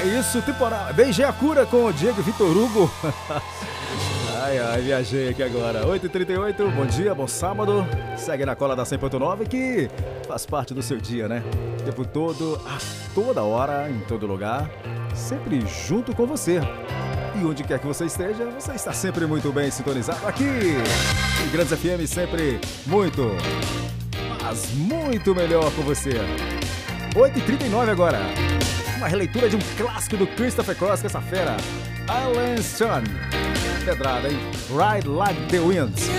isso, temporal. Beijei a cura com o Diego Vitor Hugo. Ai, viajei aqui agora. 8h38, bom dia, bom sábado. Segue na cola da 100.9 que faz parte do seu dia, né? O tempo todo, a toda hora, em todo lugar, sempre junto com você. E onde quer que você esteja, você está sempre muito bem sintonizado aqui. Em Grandes FM, sempre muito, mas muito melhor com você. 8h39 agora. Uma releitura de um clássico do Christopher Cross, que essa fera, Alan Stone. Pedrada, hein? Ride Like the Wind.